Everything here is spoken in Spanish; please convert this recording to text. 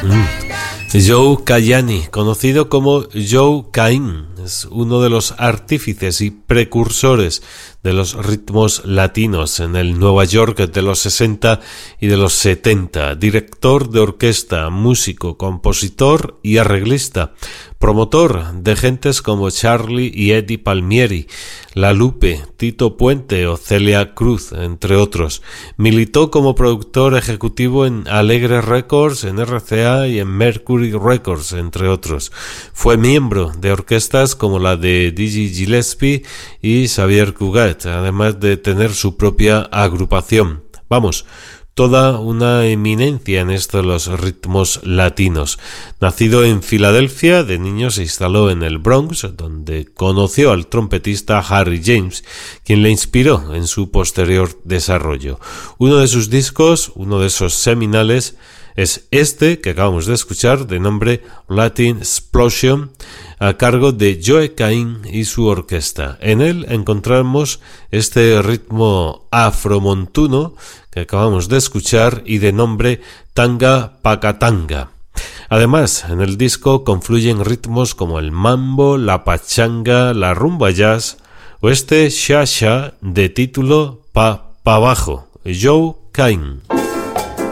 Joe Cayani, conocido como Joe Cain, es uno de los artífices y precursores de los ritmos latinos en el Nueva York de los 60 y de los 70, director de orquesta, músico, compositor y arreglista, promotor de gentes como Charlie y Eddie Palmieri, La Lupe, Tito Puente o Celia Cruz, entre otros. Militó como productor ejecutivo en Alegre Records, en RCA y en Mercury Records, entre otros. Fue miembro de orquestas como la de Dizzy Gillespie y Xavier Cugat, además de tener su propia agrupación. Vamos, toda una eminencia en esto de los ritmos latinos. Nacido en Filadelfia, de niño se instaló en el Bronx, donde conoció al trompetista Harry James, quien le inspiró en su posterior desarrollo. Uno de sus discos, uno de esos seminales, es este que acabamos de escuchar, de nombre Latin Explosion, a cargo de Joe Cain y su orquesta. En él encontramos este ritmo afromontuno que acabamos de escuchar y de nombre Tanga Pacatanga. Además, en el disco confluyen ritmos como el mambo, la pachanga, la rumba jazz o este sha-sha de título Pa Bajo, Joe Cain.